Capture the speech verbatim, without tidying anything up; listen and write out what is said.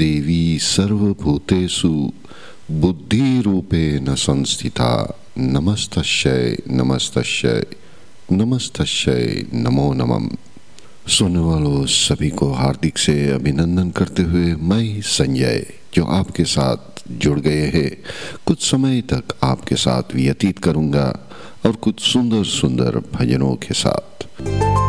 देवी सर्वभूतेषु बुद्धिरूपेण संस्थिता नमस्तस्यै नमस्तस्यै नमस्तस्यै नमो नमः। सुनने वालों सभी को हार्दिक से अभिनंदन करते हुए मैं संजय जो आपके साथ जुड़ गए हैं, कुछ समय तक आपके साथ व्यतीत करूंगा और कुछ सुंदर सुंदर भजनों के साथ।